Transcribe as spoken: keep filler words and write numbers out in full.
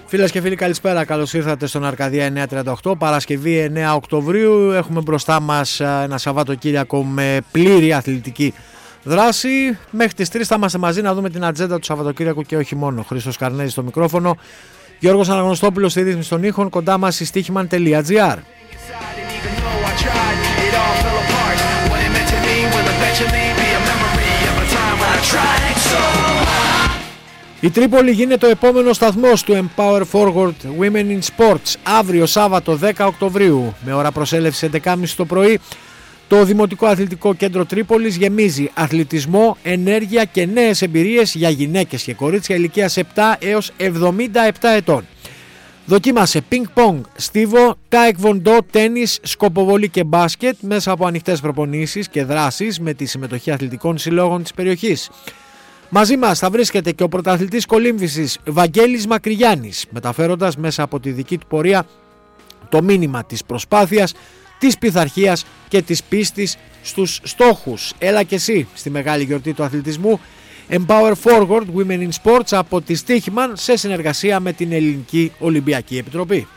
Φίλες και φίλοι, καλησπέρα. Καλώς ήρθατε στον Αρκαδία εννιακόσια τριάντα οκτώ. Παρασκευή εννέα Οκτωβρίου. Έχουμε μπροστά μας ένα Σαββατοκύριακο με πλήρη αθλητική δράση. Μέχρι τις τρεις θα είμαστε μαζί να δούμε την ατζέντα του Σαββατοκύριακου και όχι μόνο. Χρήστος Καρνέζης στο μικρόφωνο, Γιώργος Αναγνωστόπουλος στη ρύθμιση των ήχων. Κοντά μας η στοίχημαν τελεία τζι άρ. Η Τρίπολη γίνεται ο επόμενος σταθμός του Empower Forward Women in Sports αύριο Σάββατο δέκα Οκτωβρίου με ώρα προσέλευσης έντεκα και τριάντα το πρωί. Το Δημοτικό Αθλητικό Κέντρο Τρίπολης γεμίζει αθλητισμό, ενέργεια και νέες εμπειρίες για γυναίκες και κορίτσια ηλικίας επτά έως εβδομήντα επτά ετών. Δοκίμασε πινκ-πονγκ, στίβο, τάεκβοντό, τένις, σκοποβολή και μπάσκετ μέσα από ανοιχτές προπονήσεις και δράσεις με τη συμμετοχή αθλητικών συλλόγων της περιοχής. Μαζί μας θα βρίσκεται και ο πρωταθλητής κολύμβησης Βαγγέλης Μακρυγιάννης, μεταφέροντας μέσα από τη δική του πορεία το μήνυμα της προσπάθειας, της πειθαρχίας και της πίστης στους στόχους. Έλα και εσύ στη μεγάλη γιορτή του αθλητισμού Empower Forward Women in Sports από τη Στοίχημαν σε συνεργασία με την Ελληνική Ολυμπιακή Επιτροπή.